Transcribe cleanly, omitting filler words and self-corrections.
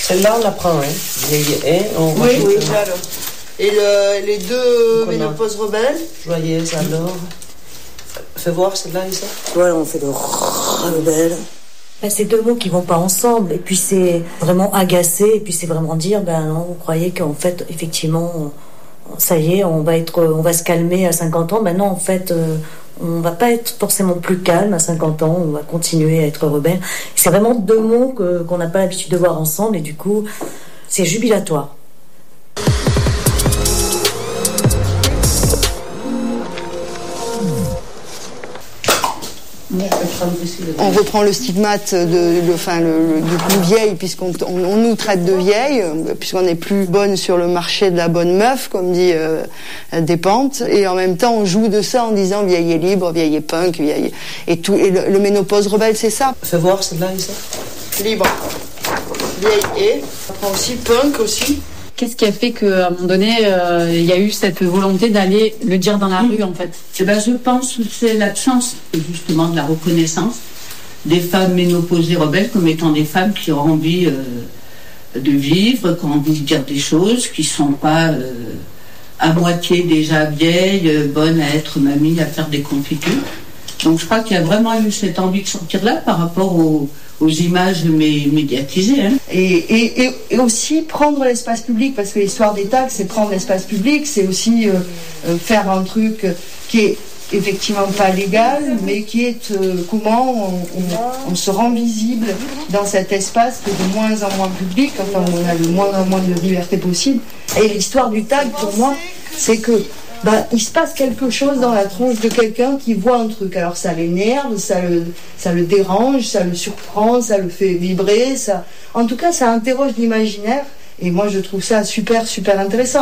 Celle-là, on la prend, hein. Vieille haie, on oui, oui, alors. Et les deux ménopauses rebelles. Joyeuse, alors. Fais voir celle-là, Isa. Voilà, on fait le rebelle. C'est deux mots qui vont pas ensemble. Et puis c'est vraiment agacer. Et puis c'est vraiment dire, ben non, vous croyez qu'en fait, effectivement, ça y est, on va se calmer à 50 ans. Ben non, en fait, on va pas être forcément plus calme à 50 ans. On va continuer à être rebelle. C'est vraiment deux mots qu'on n'a pas l'habitude de voir ensemble. Et du coup, c'est jubilatoire. On reprend le stigmate du plus vieille, puisqu'on nous traite de vieille, puisqu'on n'est plus bonne sur le marché de la bonne meuf, comme dit Despentes, et en même temps on joue de ça en disant vieille et libre, vieille et punk, vieille et tout. Et le ménopause rebelle, c'est ça. Fais voir celle-là, Isa. Libre, vieille et. Après aussi punk aussi. Qu'est-ce qui a fait qu'à un moment donné, il y a eu cette volonté d'aller le dire dans la rue, en fait? Je pense que c'est l'absence, justement, de la reconnaissance des femmes ménopausées rebelles comme étant des femmes qui ont envie de vivre, qui ont envie de dire des choses, qui ne sont pas à moitié déjà vieilles, bonnes à être mamie, à faire des confitures. Donc je crois qu'il y a vraiment eu cette envie de sortir là par rapport aux images médiatisées. Hein. Et aussi prendre l'espace public, parce que l'histoire des tags, c'est prendre l'espace public, c'est aussi faire un truc qui est effectivement pas légal, mais qui est comment on se rend visible dans cet espace qui est de moins en moins public, enfin on a de moins en moins de liberté possible. Et l'histoire du tag, pour moi, c'est que il se passe quelque chose dans la tronche de quelqu'un qui voit un truc. Alors ça l'énerve, ça le dérange, ça le surprend, ça le fait vibrer, en tout cas ça interroge l'imaginaire, et moi je trouve ça super, super intéressant.